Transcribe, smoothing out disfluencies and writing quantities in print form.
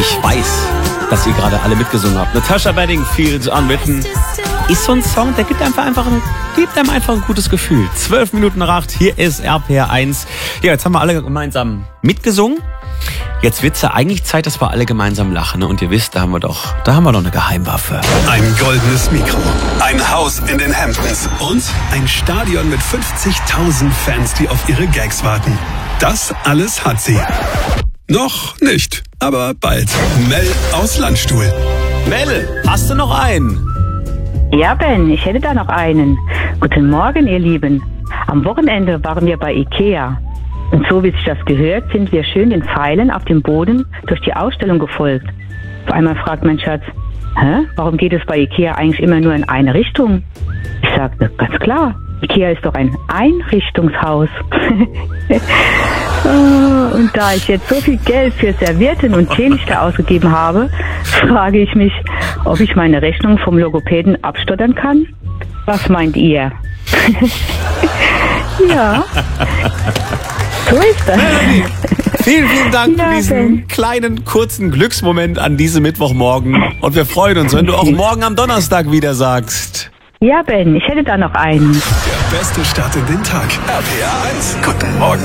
Ich weiß, dass ihr gerade alle mitgesungen habt. Natasha Bedingfield, Unwritten. Ist so ein Song, der gibt einem einfach ein gutes Gefühl. 12 Minuten nach 8, hier ist RPR1. Ja, jetzt haben wir alle gemeinsam mitgesungen. Jetzt wird's ja eigentlich Zeit, dass wir alle gemeinsam lachen. Ne? Und ihr wisst, da haben wir doch eine Geheimwaffe. Ein goldenes Mikro, ein Haus in den Hamptons und ein Stadion mit 50.000 Fans, die auf ihre Gags warten. Das alles hat sie. Noch nicht, aber bald. Mel aus Landstuhl. Mel, hast du noch einen? Ja, Ben, ich hätte da noch einen. Guten Morgen, ihr Lieben. Am Wochenende waren wir bei Ikea. Und so wie sich das gehört, sind wir schön den Pfeilen auf dem Boden durch die Ausstellung gefolgt. Auf einmal fragt mein Schatz, warum geht es bei Ikea eigentlich immer nur in eine Richtung? Ich sagte, ganz klar, Ikea ist doch ein Einrichtungshaus. Und da ich jetzt so viel Geld für Servietten und Teelichter ausgegeben habe, frage ich mich, ob ich meine Rechnung vom Logopäden abstottern kann? Was meint ihr? Ja, so ist das. Vielen, vielen Dank für diesen kleinen, kurzen Glücksmoment an diesem Mittwochmorgen. Und wir freuen uns, wenn du auch morgen am Donnerstag wieder sagst. Ja, Ben, ich hätte da noch einen. Der beste Start in den Tag. RPR 1. Guten Morgen.